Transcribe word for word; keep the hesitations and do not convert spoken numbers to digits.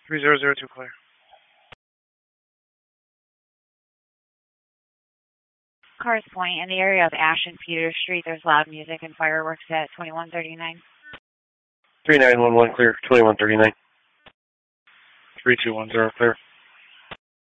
three zero zero two clear. Cars Point, in the area of Ash and Peter Street, there's loud music and fireworks at twenty-one thirty-nine. three nine one one clear, twenty-one thirty-nine. three two one zero clear.